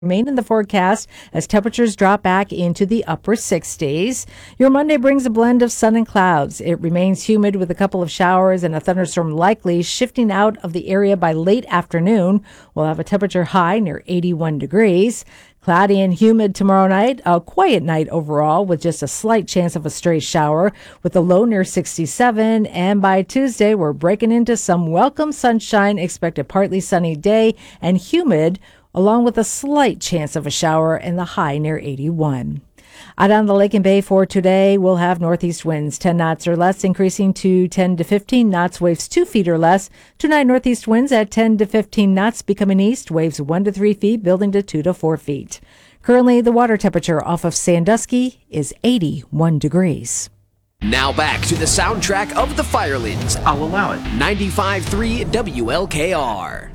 Remain in the forecast as temperatures drop back into the upper 60s. Your Monday brings a blend of sun and clouds. It remains humid with a couple of showers and a thunderstorm likely shifting out of the area by late afternoon. We'll have a temperature high near 81 degrees. Cloudy and humid tomorrow night, a quiet night overall with just a slight chance of a stray shower with a low near 67. And by Tuesday, we're breaking into some welcome sunshine. Expect a partly sunny day and humid, along with a slight chance of a shower and the high near 81. Out on the lake and bay for today, we'll have northeast winds 10 knots or less, increasing to 10 to 15 knots, waves 2 feet or less. Tonight, northeast winds at 10 to 15 knots, becoming east, waves 1 to 3 feet, building to 2 to 4 feet. Currently, the water temperature off of Sandusky is 81 degrees. Now back to the soundtrack of the Firelings. I'll allow it. 95.3 WLKR.